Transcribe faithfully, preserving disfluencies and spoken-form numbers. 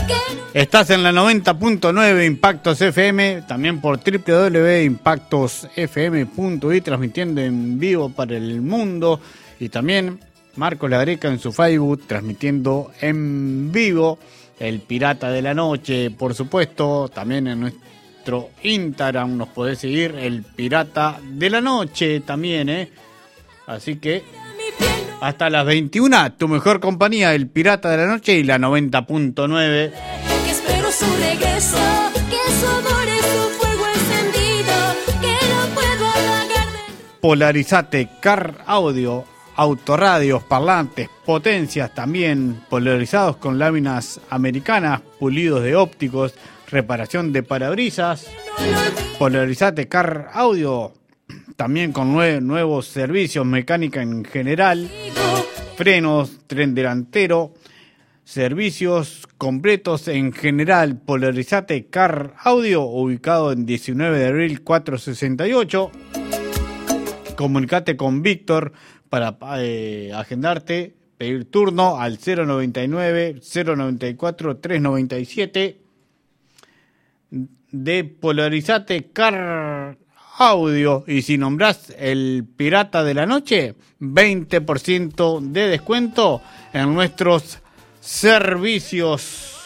Estás en la noventa punto nueve Impactos F M, también por doble u doble u doble u punto impactos f m punto i, transmitiendo en vivo para el mundo. Y también Marcos Lagreca en su Facebook, transmitiendo en vivo. El Pirata de la Noche, por supuesto, también en nuestro Instagram nos podés seguir, El Pirata de la Noche también, ¿eh? Así que hasta las veintiuna, tu mejor compañía, El Pirata de la Noche y la noventa punto nueve. Que espero su regreso, que su amor es un fuego encendido, que no puedo apagar dentro. Polarizate Car Audio, autorradios, parlantes, potencias también polarizados con láminas americanas, pulidos de ópticos, reparación de parabrisas. Polarizate Car Audio, también con nue- nuevos servicios, mecánica en general, frenos, tren delantero, servicios completos en general. Polarizate Car Audio, ubicado en diecinueve de abril cuatrocientos sesenta y ocho. Comunicate con Víctor para eh, agendarte, pedir turno al cero noventa y nueve, cero noventa y cuatro, trescientos noventa y siete de Polarizate Car Audio. Y si nombrás El Pirata de la Noche, veinte por ciento de descuento en nuestros servicios.